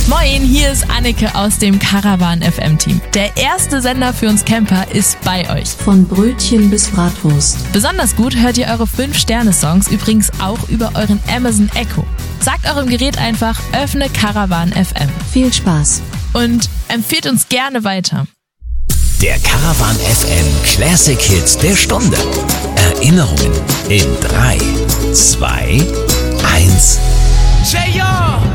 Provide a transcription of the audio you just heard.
Moin, hier ist Anneke aus dem Caravan FM Team. Der erste Sender für uns Camper ist bei euch. Von Brötchen bis Bratwurst. Besonders gut hört ihr eure 5-Sterne-Songs übrigens auch über euren Amazon Echo. Sagt eurem Gerät einfach, öffne Caravan FM. Viel Spaß. Und empfehlt uns gerne weiter. Der Caravan FM Classic Hits der Stunde. Erinnerungen in 3, 2, 1.